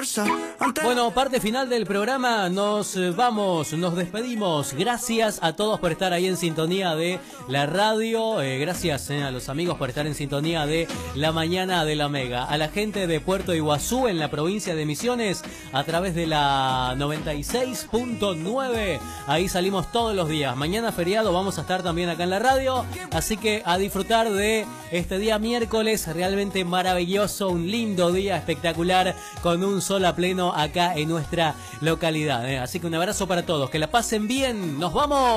Bueno, parte final del programa, nos vamos, nos despedimos. Gracias a todos por estar ahí en sintonía de la radio, gracias a los amigos por estar en sintonía de La Mañana de la Mega, a la gente de Puerto Iguazú en la provincia de Misiones a través de la 96.9, ahí salimos todos los días. Mañana feriado vamos a estar también acá en la radio, así que a disfrutar de este día miércoles realmente maravilloso, un lindo día espectacular con un sol a pleno acá en nuestra localidad, Así que un abrazo para todos, que la pasen bien, nos vamos.